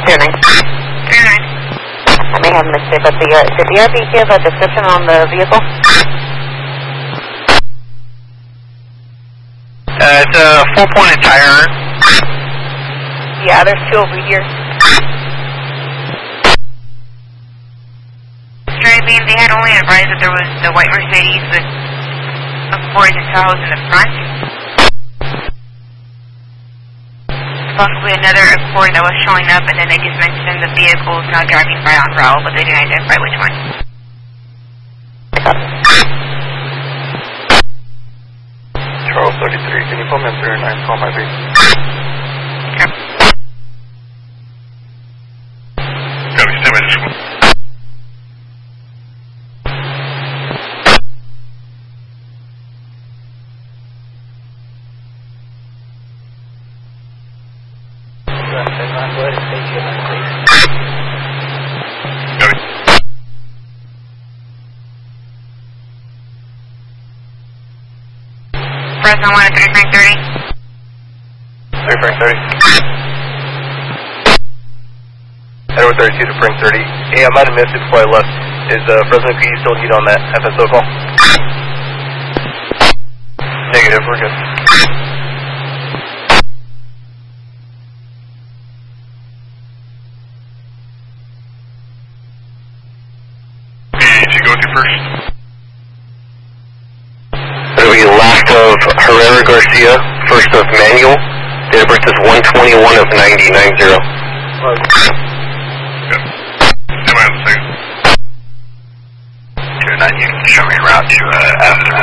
09. 09. I may have missed it, but did the RP give a description on the vehicle? It's a 4-pointed tire iron. Yeah, there's 2 over here. Driving, they had only advised that there was the white Mercedes with Accords and Tahoes in the front. Possibly another Accord that was showing up, and then they just mentioned the vehicle is now driving by on Raul, but they didn't identify which one. Charles 33, can you pull me up 09, call my base? Okay. Copy, stand by, just one. Fresno 1 at 3 Frank 30. 3 Frank 30. Edward 32 to Frank 30. Hey, I might have missed it before I left. Is Fresno PD still need on that FSO call? Negative, we're good. PH, you go with you first. It'll be last of Herrera Garcia, first of Manuel. Date of birth is 121 of 9090. Good. Stand by on the second. 29, you can show me around to Avenue.